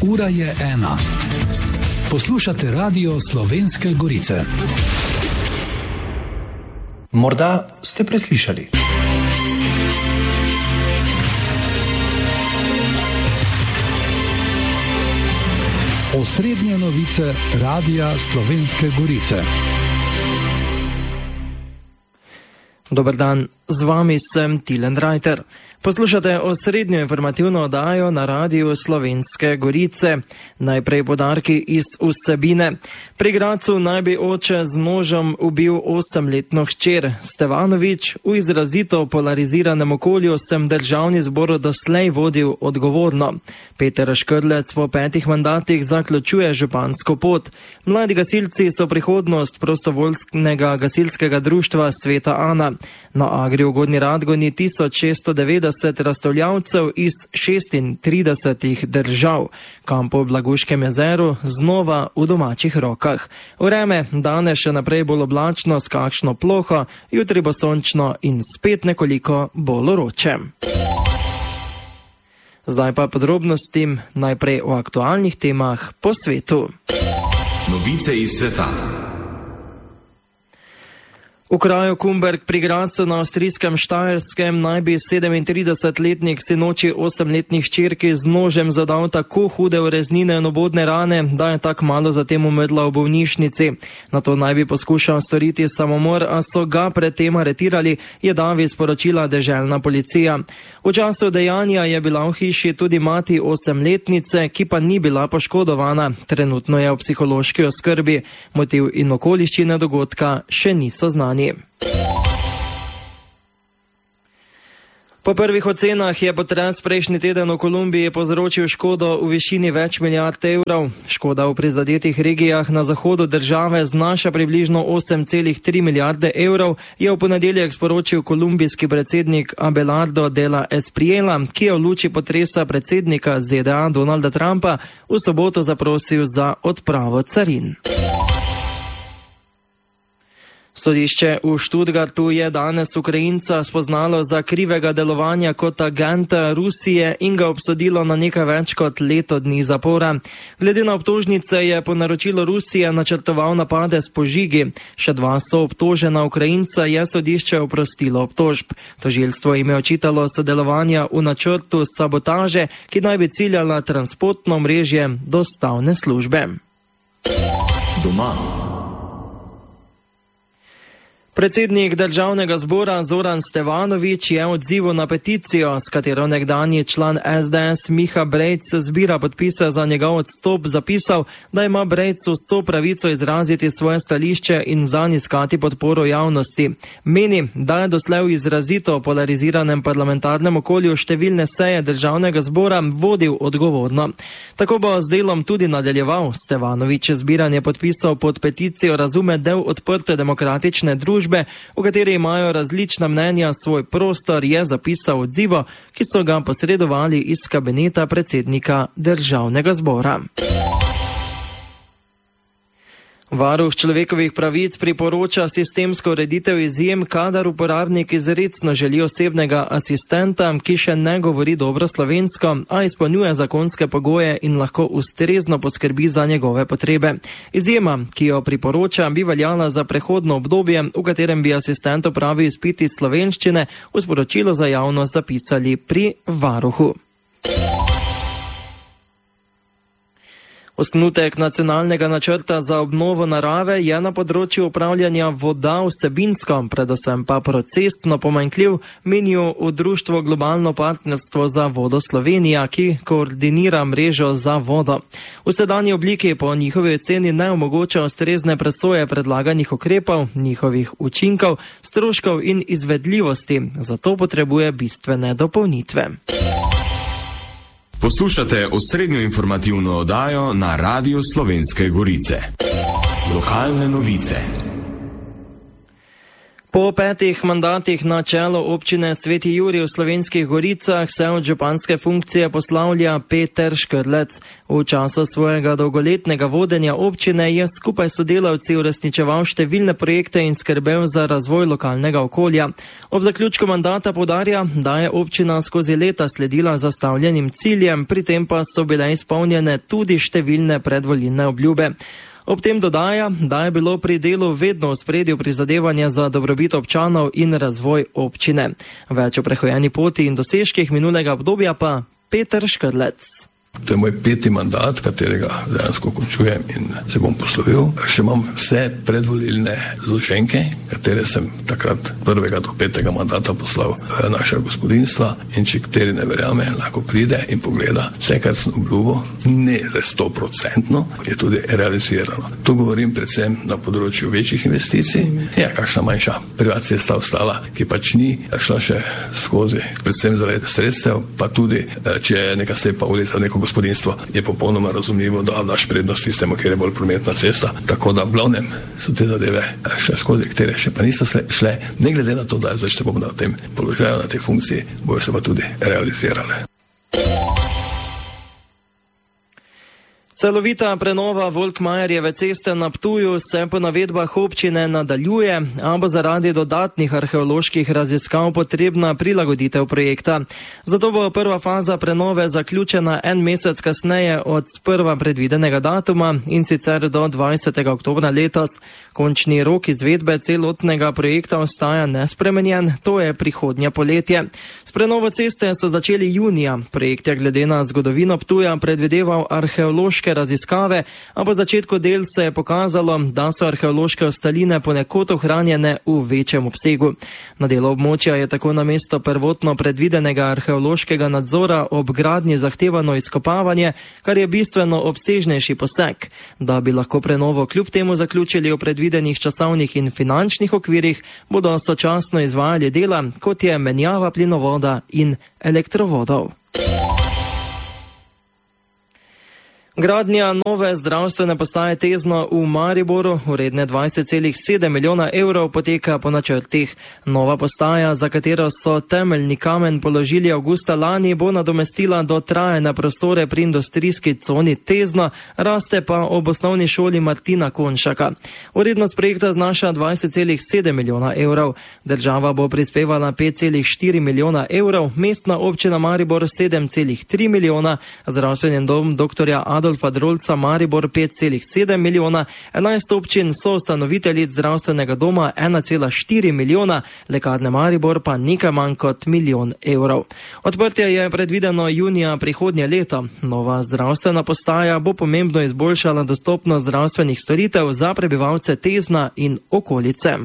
Ura je 1. Poslušate Radio Slovenske Gorice. Morda ste preslišali. Osrednje novice Radia Slovenske Gorice. Dober dan, z vami sem Tilen Rajter. Poslušate osrednjo informativno oddajo na Radiu Slovenske Gorice. Najprej podarki iz vsebine. Pri Gradcu naj bi oče z nožem ubil 8-letno hčer. Stevanovič: v izrazito polariziranem okolju sem državni zbor doslej vodil odgovorno. Peter Škrlec po 5 mandatih zaključuje župansko pot. Mladi gasilci so prihodnost prostovoljskega gasilskega društva Sveta Ana. Na Agri v Gornji Radgoni 1690 razstavljavcev iz 36 držav. Kamp v Blaguškem jezeru znova v domačih rokah. Vreme danes še naprej bolj oblačno s kakšno ploho, jutri bo sončno in spet nekoliko bolj vroče. Zdaj pa podrobnostim, najprej o aktualnih temah po svetu. Novice iz sveta. V kraju Kumberg pri Gradcu na avstrijskem Štajerskem naj bi 37-letnik sinoči 8-letni hčerki z nožem zadal tako hude ureznine in obodne rane, da je tak malo zatem umrla v bolnišnici. Nato naj bi poskušal storiti samomor, a so ga predtem aretirali, je davi sporočila deželna policija. V času dejanja je bila v hiši tudi mati 8-letnice, ki pa ni bila poškodovana. Trenutno je v psihološki oskrbi. Motiv in okoliščine dogodka še niso znani. Po prvih ocenah je potres prejšnji teden v Kolumbiji povzročil škodo v višini več milijard evrov. Škoda v prizadetih regijah na zahodu države znaša približno 8,3 milijarde evrov, je v ponedeljek sporočil kolumbijski predsednik Abelardo de la Espriella, ki je v luči potresa predsednika ZDA Donalda Trumpa v soboto zaprosil za odpravo carin. Sodišče v Študgartu je danes Ukrajinca spoznalo za krivega delovanja kot agenta Rusije in ga obsodilo na nekaj več kot leto dni zapora. Glede na obtožnice je po naročilu Rusije načrtoval napade s požigi. Še 2 soobtožena Ukrajinca je sodišče oprostilo obtožb. Tožilstvo jim je očitalo sodelovanja v načrtu sabotaže, ki naj bi ciljala transportno omrežje dostavne službe. Doma. Predsednik državnega zbora Zoran Stevanovič je v odzivu na peticijo, s katero nekdanji član SDS Miha Brejc zbira podpise za njegov odstop, zapisal, da ima Brejc vso pravico izraziti svoje stališče in zanj iskati podporo javnosti. Meni, da je doslej v izrazito polariziranem parlamentarnem okolju številne seje državnega zbora vodil odgovorno. Tako bo z delom tudi nadaljeval. Stevanovič zbiranje podpisov pod peticijo razume del odprte demokratične družbe, v kateri imajo različna mnenja svoj prostor, je zapisal odzivo, ki so ga posredovali iz kabineta predsednika državnega zbora. Varuh človekovih pravic priporoča sistemsko ureditev izjem, kadar uporabnik izrecno želi osebnega asistenta, ki še ne govori dobro slovensko, a izpolnjuje zakonske pogoje in lahko ustrezno poskrbi za njegove potrebe. Izjema, ki jo priporoča, bi veljala za prehodno obdobje, v katerem bi asistent opravil izpit iz slovenščine, v sporočilu za javnost zapisali pri varuhu. Osnutek nacionalnega načrta za obnovo narave je na področju upravljanja voda vsebinsko, predvsem pa procesno pomanjkljiv, menijo v društvu Globalno partnerstvo za vodo Slovenija, ki koordinira mrežo za vodo. V sedanji obliki po njihovi oceni ne omogoča ustrezne presoje predlaganih ukrepov, njihovih učinkov, stroškov in izvedljivosti, zato potrebuje bistvene dopolnitve. Poslušate osrednjo informativno oddajo na Radiu Slovenske Gorice. Lokalne novice. Po 5 mandatih na čelu občine Sveti Jurij v Slovenskih Goricah se od županske funkcije poslavlja Peter Škrlec. V času svojega dolgoletnega vodenja občine je skupaj s sodelavci uresničeval številne projekte in skrbel za razvoj lokalnega okolja. Ob zaključku mandata poudarja, da je občina skozi leta sledila zastavljenim ciljem, pri tem pa so bile izpolnjene tudi številne predvolilne obljube. Ob tem dodaja, da je bilo pri delu vedno v ospredju prizadevanja za dobrobit občanov in razvoj občine. Več o prehojeni poti in dosežkih minulega obdobja pa Peter Škrlec. To je moj 5. mandat, katerega dejansko končujem in se bom poslovil. Še imam vse predvolilne zloženke, katere sem takrat 1. do 5. mandata poslal našega gospodinstva, in če kateri ne verjame, lahko pride in pogleda vse, kar sem obljubil, ne za 100%, je tudi realizirano. To govorim predvsem na področju večjih investicij. Ja, kakšna manjša privat cesta ostala, ki pač ni šla še skozi, predvsem zaradi sredstev, pa tudi, če je neka slepa ulica, neko gospodinstvo, je popolnoma razumljivo, da daš prednost tistemu, kjer je bolj prometna cesta. Tako da v glavnem so te zadeve šle skozi, katere še pa niso šle, ne glede na to, da zdaj še bom na tem položaju, na tej funkciji, bojo se pa tudi realizirale. Celovita prenova Volkmajerjeve ceste na Ptuju se po navedbah občine nadaljuje, a bo zaradi dodatnih arheoloških raziskav potrebna prilagoditev projekta. Zato bo prva faza prenove zaključena 1 mesec kasneje od sprva predvidenega datuma, in sicer do 20. oktobra letos. Končni rok izvedbe celotnega projekta ostaja nespremenjen, to je prihodnje poletje. S prenovo ceste so začeli junija. Projekt je glede na zgodovino Ptuja predvideval arheološke raziskave, a po začetku del se je pokazalo, da so arheološke ostaline ponekod ohranjene v večjem obsegu. Na delu območja je tako namesto prvotno predvidenega arheološkega nadzora ob gradnji zahtevano izkopavanje, kar je bistveno obsežnejši poseg. Da bi lahko prenovo kljub temu zaključili v predvidenih časovnih in finančnih okvirih, bodo sočasno izvajali dela, kot je menjava plinovoda in elektrovodov. Gradnja nove zdravstvene postaje Tezno v Mariboru, vredne 20,7 milijona evrov, poteka po načrtih. Nova postaja, za katero so temeljni kamen položili avgusta lani, bo nadomestila dotrajane prostore pri industrijski coni Tezno, raste pa ob osnovni šoli Martina Konšaka. Vrednost projekta znaša 20,7 milijona evrov. Država bo prispevala 5,4 milijona evrov, mestna občina Maribor 7,3 milijona, zdravstveni dom dr. Adolfa Drolca Maribor 5,7 milijona, 11 občin so ustanoviteljic zdravstvenega doma 1,4 milijona, Lekarne Maribor pa nekaj manj kot 1 milijon evrov. Odprtje je predvideno junija prihodnje leto. Nova zdravstvena postaja bo pomembno izboljšala dostopnost zdravstvenih storitev za prebivalce Tezna in okolice.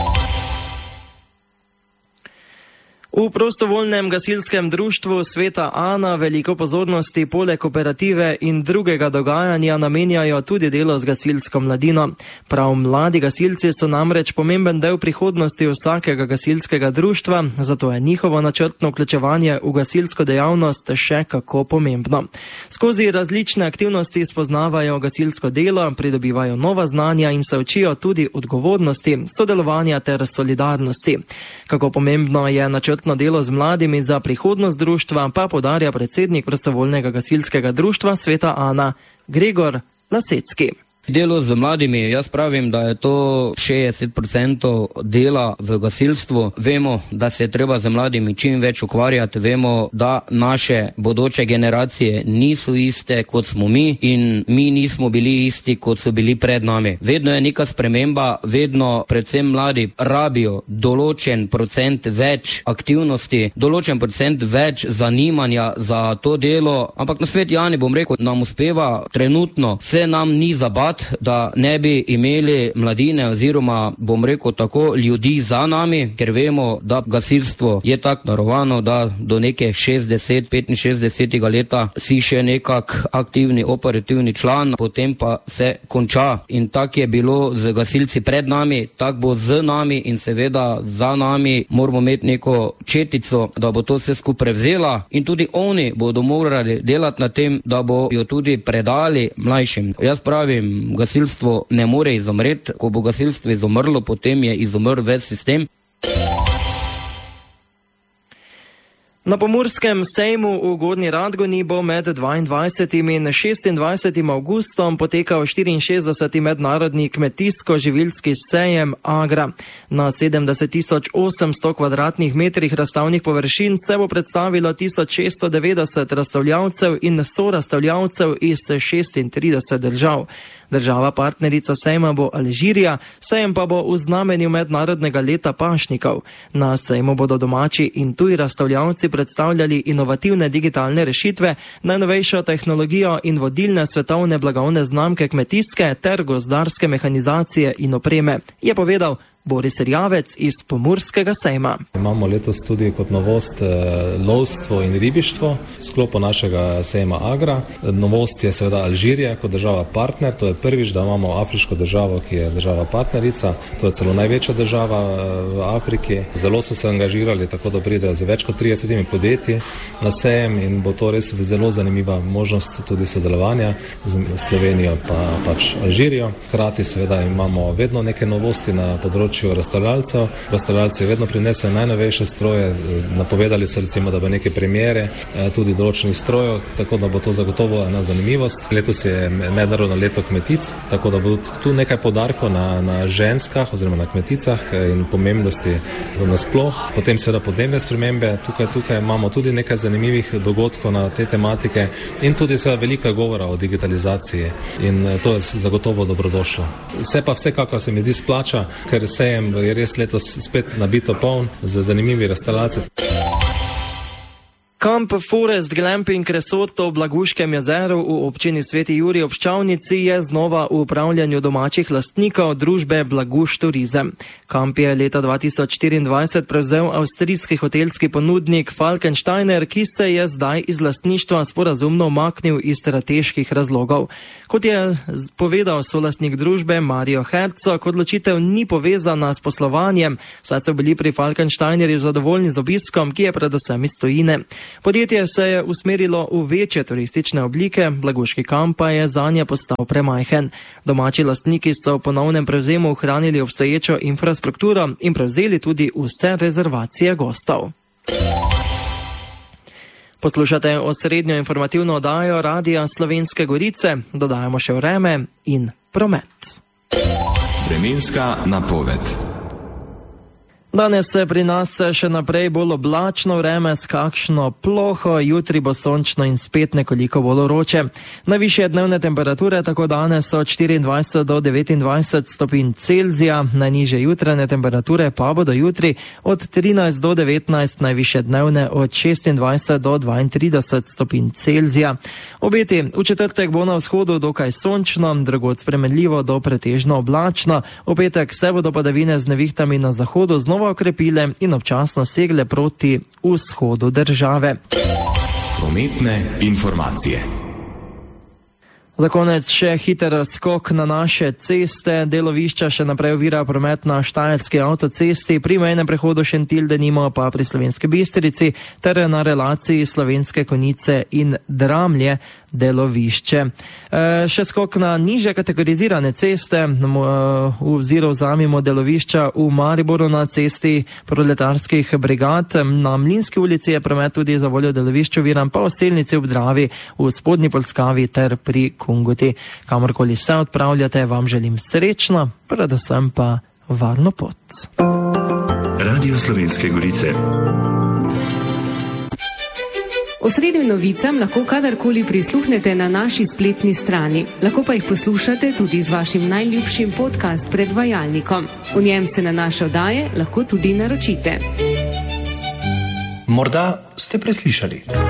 V prostovoljnem gasilskem društvu Sveta Ana veliko pozornosti poleg operative in drugega dogajanja namenjajo tudi delo z gasilsko mladino. Prav mladi gasilci so namreč pomemben del prihodnosti vsakega gasilskega društva, zato je njihovo načrtno vključevanje v gasilsko dejavnost še kako pomembno. Skozi različne aktivnosti spoznavajo gasilsko delo, pridobivajo nova znanja in se učijo tudi odgovornosti, sodelovanja ter solidarnosti. Kako pomembno je načrtno delo z mladimi za prihodnost društva, pa poudarja predsednik prostovoljnega gasilskega društva Sveta Ana, Gregor Lasecki. Delo z mladimi, jaz pravim, da je to 60% dela v gasilstvu. Vemo, da se je treba z mladimi čim več ukvarjati, vemo, da naše bodoče generacije niso iste, kot smo mi, in mi nismo bili isti, kot so bili pred nami. Vedno je neka sprememba, vedno predvsem mladi rabijo določen procent več aktivnosti, določen procent več zanimanja za to delo, ampak na Sveti Ani, bom rekel, nam uspeva trenutno, se nam ni zabat, da ne bi imeli mladine oziroma, bom rekel tako, ljudi za nami, ker vemo, da gasilstvo je tako naravano, da do neke 60-65 leta si še nekak aktivni operativni član, potem pa se konča. In tako je bilo z gasilci pred nami, tako bo z nami in seveda za nami moramo imeti neko četico, da bo to vse skupaj prevzela, in tudi oni bodo morali delati na tem, da bo jo tudi predali mlajšim. Jaz pravim, gasilstvo ne more izumreti, ko bo gasilstvo izumrlo, potem je izumrl ves sistem. Na Pomurskem sejmu v Gornji Radgoni bo med 22. in 26. avgustom potekal 64. mednarodni kmetijsko-živilski sejem Agra. Na 70.800 kvadratnih metrih razstavnih površin se bo predstavilo 1690 razstavljavcev in sorazstavljavcev iz 36 držav. Država partnerica sejma bo Alžirija, sejem pa bo v znamenju mednarodnega leta pašnikov. Na sejmu bodo domači in tuji razstavljavci predstavljali inovativne digitalne rešitve, najnovejšo tehnologijo in vodilne svetovne blagovne znamke kmetijske ter gozdarske mehanizacije in opreme, je povedal Boris Erjavec iz Pomurskega sejma. Imamo letos tudi kot novost lovstvo in ribištvo v sklopu našega sejma Agra. Novost je seveda Alžirija kot država partner, to je prvič, da imamo afriško državo, ki je država partnerica, to je celo največja država v Afriki. Zelo so se angažirali, tako da pridejo z več kot 30 podjetji na sejem in bo to res zelo zanimiva možnost tudi sodelovanja z Slovenijo pa pač Alžirijo. Hkrati seveda imamo vedno neke novosti na področju razstavljalcev. Razstavljalci vedno prinesejo najnovejše stroje, napovedali so recimo, da bo neke premiere tudi določenih strojev, tako da bo to zagotovo ena zanimivost. Letos je mednarodno leto kmetic, tako da bo tu nekaj poudarkov na ženskah oziroma na kmeticah in pomembnosti nasploh. Potem seveda podnebne spremembe, tukaj imamo tudi nekaj zanimivih dogodkov na te tematike in tudi seveda veliko govora o digitalizaciji in to je zagotovo dobrodošlo. Se pa vsekakor se mi zdi splača, ker sejem je res letos spet nabito poln z zanimivi razstavljalci. Kamp Forest Glamping Resort v Blaguškem jezeru v občini Sveti Jurij ob Ščavnici je znova v upravljanju domačih lastnikov družbe Blaguš Turizem. Kamp je leta 2024 prevzel avstrijski hotelski ponudnik Falkensteiner, ki se je zdaj iz lastništva sporazumno umaknil iz strateških razlogov. Kot je povedal solastnik družbe Mario Herzog, odločitev ni povezana s poslovanjem, saj so bili pri Falkensteinerju zadovoljni z obiskom, ki je predvsem iz tujine. Podjetje se je usmerilo v večje turistične oblike, Blaguški kamp pa je zanje postal premajhen. Domači lastniki so v ponovnem prevzemu ohranili obstoječo infrastrukturo in prevzeli tudi vse rezervacije gostov. Poslušate osrednjo informativno oddajo Radia Slovenske Gorice, dodajamo še vreme in promet. Vremenska napoved. Danes se pri nas še naprej bolj oblačno vreme s kakšno ploho, jutri bo sončno in spet nekoliko bolj vroče. Najvišje dnevne temperature tako danes so od 24 do 29 stopinj Celzija, najnižje jutranje temperature pa bodo jutri od 13 do 19, najvišje dnevne od 26 do 32 stopinj Celzija. Obeti v četrtek bo na vzhodu dokaj sončno, drugod spremenljivo do pretežno oblačno, v petek se bodo padavine z nevihtami na zahodu znova okrepile in občasno segle proti vzhodu države. Prometne informacije. Za konec še hiter skok na naše ceste. Delovišča še naprej ovira promet na Štajerski avtocesti, pri mejnem prehodu Šentilj denimo pa pri Slovenski Bistrici ter na relaciji Slovenske Konjice in Dramlje delovišče. Še skok na nižje kategorizirane ceste, v oziru vzamemo delovišča v Mariboru na cesti proletarskih brigad, na Mlinski ulici je promet tudi za voljo delovišč oviran, pa v Selnici ob Dravi, v Spodnji Polskavi ter pri Kungoti. Kamorkoli se odpravljate, vam želim srečno, predvsem pa varno pot. Radio Slovenske Gorice. Osrednjim novicam lahko kadarkoli prisluhnete na naši spletni strani. Lahko pa jih poslušate tudi z vašim najljubšim podcast predvajalnikom. V njem se na naše oddaje lahko tudi naročite. Morda ste preslišali.